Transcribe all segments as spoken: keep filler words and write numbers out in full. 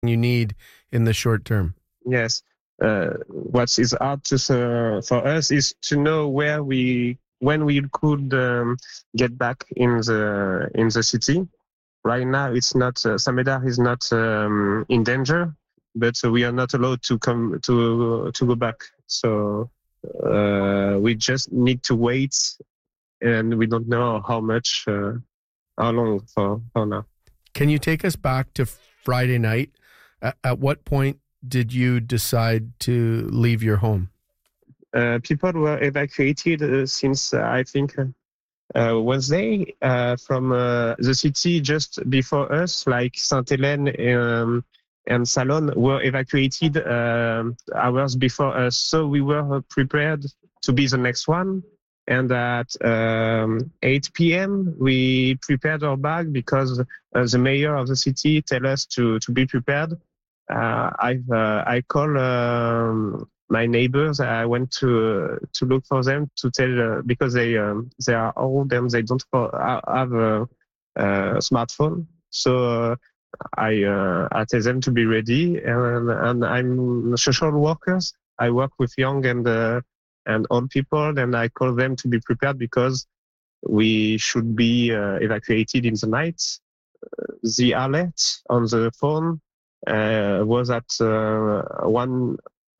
you need in the short term. Yes. Uh, what is hard to, uh, for us is to know where we, when we could um, get back in the in the city. Right now, it's not uh, Saint-Médard is not um, in danger, but we are not allowed to come to to go back. So uh, we just need to wait, and we don't know how much, uh, how long for, for now. Can you take us back to Friday night? At, at what point did you decide to leave your home? Uh, people were evacuated uh, since uh, I think uh, Wednesday uh, from uh, the city just before us, like Sainte-Hélène um, and Salon were evacuated uh, hours before us. So we were prepared to be the next one. And at um, eight p.m. we prepared our bag because uh, the mayor of the city tell us to, to be prepared. Uh, I've uh, I call um, my neighbors. I went to uh, to look for them to tell uh, because they um, they are old and they don't have a, a smartphone. So uh, I uh, I tell them to be ready. And, and I'm social workers. I work with young and uh, and old people, and I call them to be prepared because we should be uh, evacuated in the night. Uh, the alert on the phone Uh, was at uh, one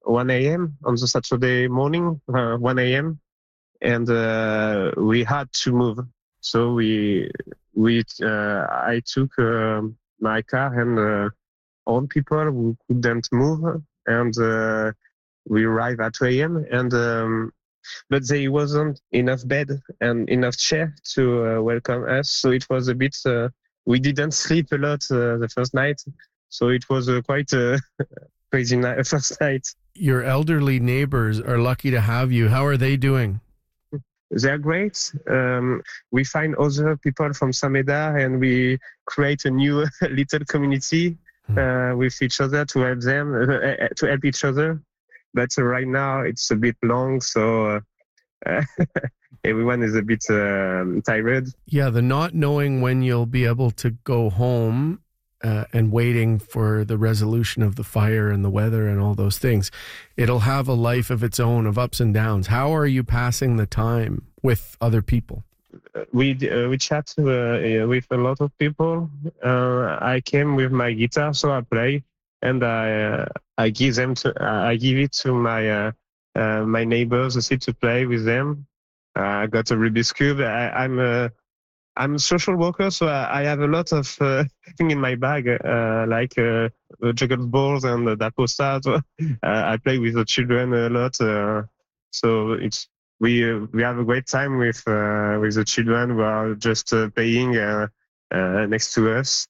a.m. on the Saturday morning, uh, one a.m. and uh, we had to move. So we we uh, I took uh, my car and uh, all people who couldn't move, and uh, we arrived at two a.m. and um, but there wasn't enough bed and enough chair to uh, welcome us. So it was a bit. Uh, we didn't sleep a lot uh, the first night. So it was uh, quite a crazy night, first night. Your elderly neighbors are lucky to have you. How are they doing? They're great. Um, we find other people from Saint-Médard and we create a new little community uh, with each other to help them, uh, to help each other. But uh, right now it's a bit long, so uh, everyone is a bit um, tired. Yeah, the not knowing when you'll be able to go home Uh, and waiting for the resolution of the fire and the weather and all those things. It'll have a life of its own, of ups and downs. How are you passing the time with other people? We uh, we chat uh, with a lot of people. Uh, I came with my guitar, so I play, and I uh, I give them to uh, I give it to my uh, uh, my neighbors to sit to play with them. Uh, I got a Rubik's cube. I, I'm a I'm a social worker, so I have a lot of uh, things in my bag, uh, like uh, juggle balls and uh, dapostas. Uh, I play with the children a lot, uh, so it's we uh, we have a great time with uh, with the children who are just uh, playing uh, uh, next to us.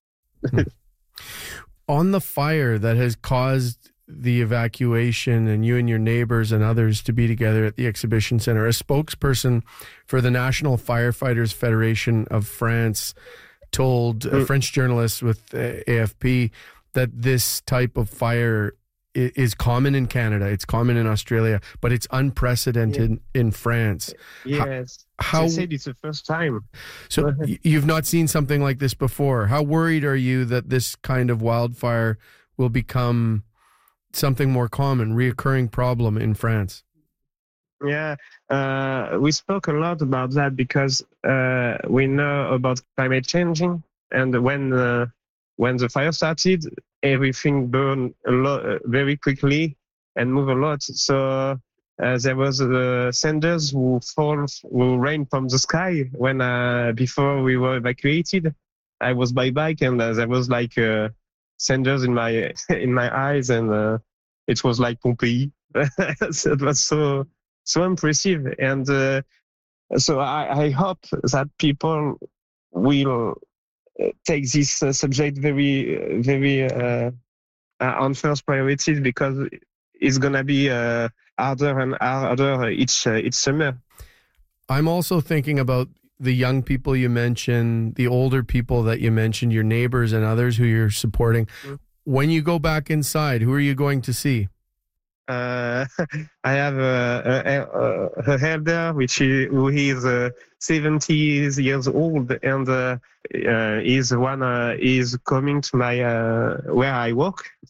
On the fire that has caused the evacuation and you and your neighbors and others to be together at the exhibition center, a spokesperson for the National Firefighters Federation of France told a French journalist with A F P that this type of fire is common in Canada, it's common in Australia, but it's unprecedented yeah. in France. Yes, how, how said it's the first time. So you've not seen something like this before. How worried are you that this kind of wildfire will become something more common, reoccurring problem in France? Yeah, uh, we spoke a lot about that because uh, we know about climate changing, and when uh, when the fire started, everything burned a lot uh, very quickly and move a lot. So uh, there was uh, cinders who fall, who rain from the sky when uh, before we were evacuated. I was by bike and uh, there was like uh, cinders in my in my eyes, and uh, it was like Pompeii. So it was so so impressive, and uh, so I, I hope that people will take this uh, subject very very uh, uh, on first priority, because it's gonna be uh, harder and harder each uh, each summer. I'm also thinking about the young people you mentioned, the older people that you mentioned, your neighbors and others who you're supporting. Mm-hmm. When you go back inside, who are you going to see? Uh, I have a, a, a, a elder which is, who is uh, seventy years old, and uh, uh, is one uh, is coming to my uh, where I work